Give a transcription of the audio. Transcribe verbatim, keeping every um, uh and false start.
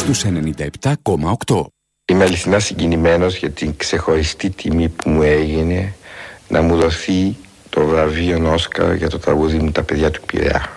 στους ενενήντα επτά κόμμα οκτώ. Είμαι αληθινά συγκινημένος για την ξεχωριστή τιμή που μου έγινε να μου δοθεί το βραβείο Όσκαρ για το τραγούδι μου «Τα παιδιά του Πειραιά».